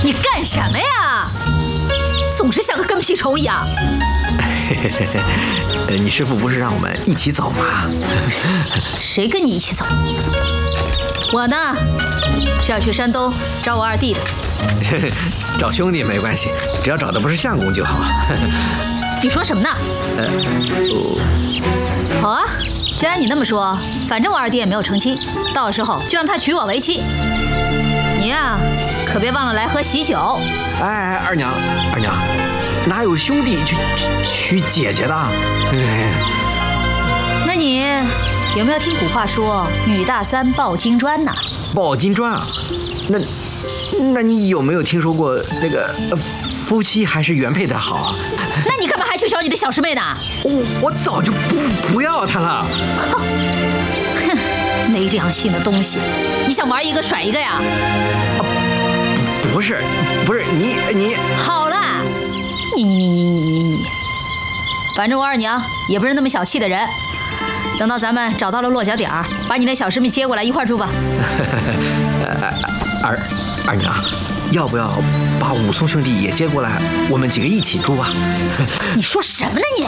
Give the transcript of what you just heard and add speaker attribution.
Speaker 1: 你干什么呀？总是像个跟屁虫一样。
Speaker 2: 你师父不是让我们一起走吗？
Speaker 1: 谁跟你一起走？我呢，是要去山东找我二弟的。
Speaker 2: 找兄弟没关系，只要找的不是相公就好。
Speaker 1: 你说什么呢？好啊，既然你那么说，反正我二弟也没有成亲，到时候就让他娶我为妻。你呀，可别忘了来喝喜酒。
Speaker 2: 哎，二娘，哪有兄弟娶姐姐的？
Speaker 1: 那你有没有听古话说“女大三抱金砖”呢？
Speaker 2: 抱金砖啊？那你有没有听说过那个夫妻还是原配的好啊？
Speaker 1: 那你干嘛还去找你的小师妹呢？
Speaker 2: 我早就不要她了。
Speaker 1: 哼，没良心的东西！你想玩一个甩一个呀？
Speaker 2: 不是你。
Speaker 1: 好了，你，反正我二娘也不是那么小气的人。等到咱们找到了落脚点儿，把你的小师妹接过来一块儿住吧。
Speaker 2: 二娘，要不要把武松兄弟也接过来，我们几个一起住啊？
Speaker 1: 你说什么呢你？